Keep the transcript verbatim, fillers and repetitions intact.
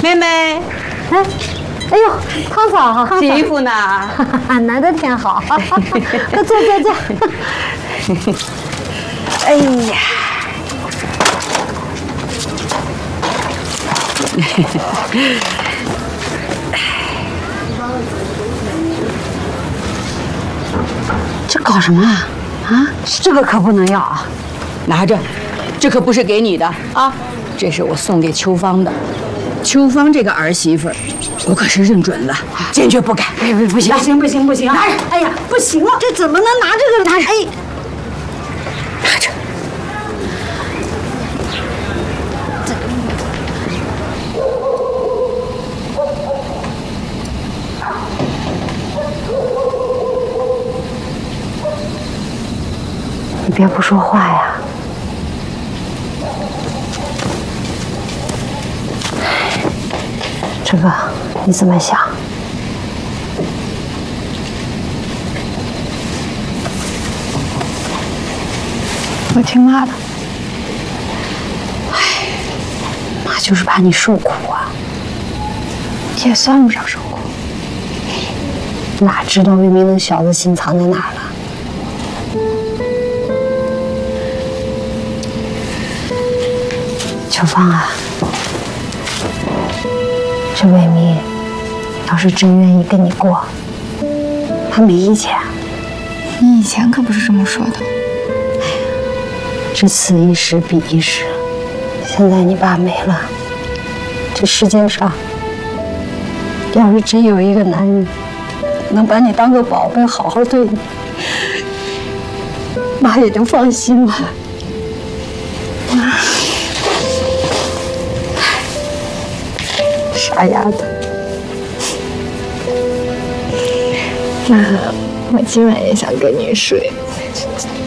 妹妹， 哎，哎呦，汤嫂， 洗衣服呢？ 难得天好，快坐坐坐。 哎呀， 这搞什么啊？啊，这个可不能要啊！ 拿着，这可不是给你的啊，这是我送给秋芳的。秋芳这个儿媳妇，我可是认准了，坚决不改。 哎，不不行，不行不行不行！拿着！哎呀，不行了，这怎么能拿这个？拿着！哎， 拿着。 你别不说话呀！这个你怎么想？ 我听妈的。 哎，妈就是怕你受苦啊。 也算不上受苦。 哪知道明明那小子心藏在哪儿了？秋芳啊，这魏明要是真愿意跟你过，他没意见。 你以前可不是这么说的。 只此一时彼一时，现在你爸没了，这世界上要是真有一个男人能把你当个宝贝，好好对你，妈也就放心了。傻丫头， 妈，我今晚也想跟你睡。